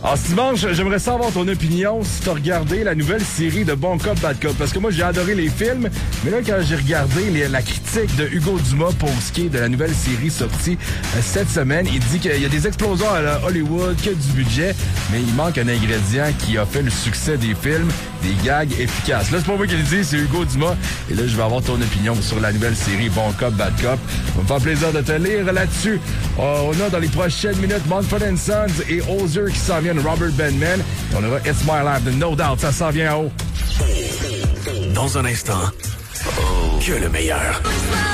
Alors, ce dimanche, j'aimerais savoir ton opinion si t'as regardé la nouvelle série de Bon Cop, Bad Cop. Parce que moi, j'ai adoré les films, mais là, quand j'ai regardé la critique de Hugo Dumas pour ce qui est de la nouvelle série sortie cette semaine, il dit qu'il y a des explosions à la Hollywood, qu'il y a du budget, mais il manque un ingrédient qui a fait le succès des films, des gags efficaces. Là, c'est pas moi qui le dis, c'est Hugo Dumas. Et là, je vais avoir ton opinion sur la nouvelle série Bon Cop, Bad Cop. Ça va me faire plaisir de te lire là-dessus. On a dans les prochaines minutes Mumford & Sons et Ozer qui s'en viennent, Robert Benman. Et on aura It's My Life de No Doubt. Ça s'en vient en haut. Dans un instant, que le meilleur.